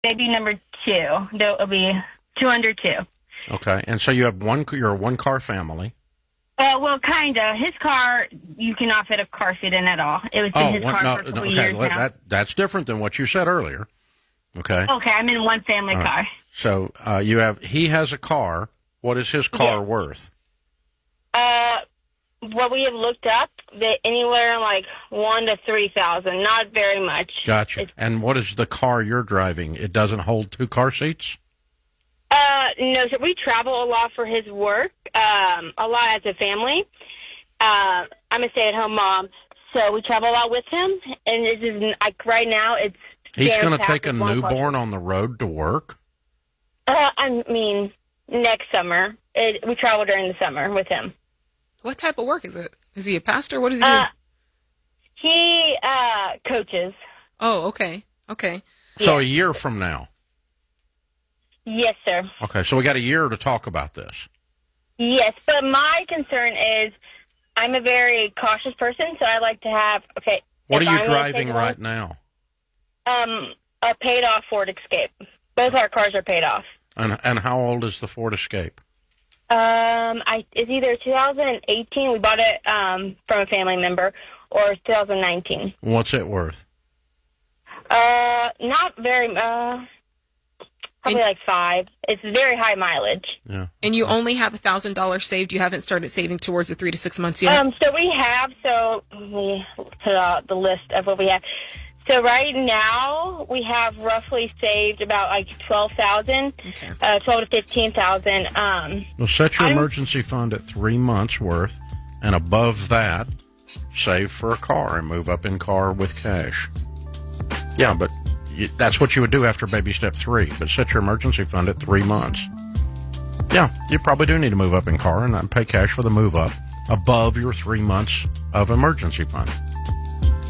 baby number 2. There'll be 2 under 2. Okay, and so you're a one-car family. Well, kind of. His car, you cannot fit a car seat in at all. It was in his car for a couple years now. That's different than what you said earlier. Okay. Okay, I'm in one family car. So he has a car. What is his car worth? What we have looked up, anywhere like $1,000 to $3,000. Not very much. Gotcha. And what is the car you're driving? It doesn't hold 2 car seats? No, so we travel a lot for his work, a lot as a family. I'm a stay-at-home mom, so we travel a lot with him, and this is like right now it's. He's going to take a newborn on the road to work? I mean, next summer. We travel during the summer with him. What type of work is it? Is he a pastor? What does he do? He coaches. Oh, okay. Okay. So a year from now? Yes, sir. Okay, so we got a year to talk about this. Yes, but my concern is I'm a very cautious person, so I like to have, What are you driving right now? A paid-off Ford Escape. Both our cars are paid off. And how old is the Ford Escape? It's either 2018, we bought it from a family member, or 2019. What's it worth? Not very, probably like 5. It's very high mileage. Yeah. And you only have $1,000 saved. You haven't started saving towards the 3 to 6 months yet? So we have, we put out the list of what we have. So right now we have roughly saved about like $12,000, $12,000 to $15,000. Well, set your emergency fund at 3 months worth, and above that, save for a car and move up in car with cash. Yeah, but that's what you would do after baby step 3. But set your emergency fund at 3 months. Yeah, you probably do need to move up in car and pay cash for the move up above your 3 months of emergency fund.